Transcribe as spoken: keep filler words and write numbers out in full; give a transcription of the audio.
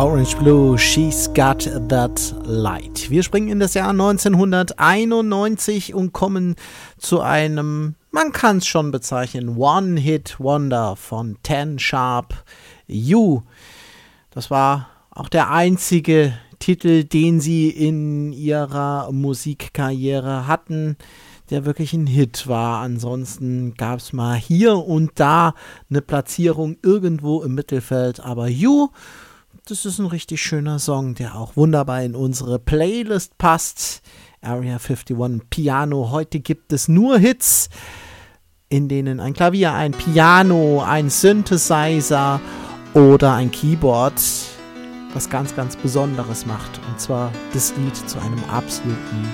Orange Blue, She's Got That Light. Wir springen in das Jahr neunzehnhunderteinundneunzig und kommen zu einem, man kann es schon bezeichnen, One-Hit-Wonder von Ten Sharp, You. Das war auch der einzige Titel, den sie in ihrer Musikkarriere hatten, der wirklich ein Hit war. Ansonsten gab es mal hier und da eine Platzierung irgendwo im Mittelfeld, aber You, das ist ein richtig schöner Song, der auch wunderbar in unsere Playlist passt. Area einundfünfzig Piano. Heute gibt es nur Hits, in denen ein Klavier, ein Piano, ein Synthesizer oder ein Keyboard was ganz, ganz Besonderes macht. Und zwar das Lied zu einem absoluten